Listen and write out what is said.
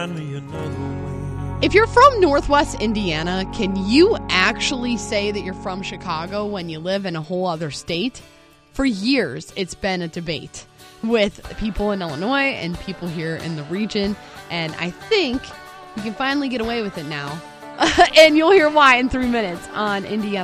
find me another way. If you're from Northwest Indiana, can you actually say that you're from Chicago when you live in a whole other state? For years, it's been a debate with people in Illinois and people here in the region, and I think we can finally get away with it now. And you'll hear why in 3 minutes on Indiana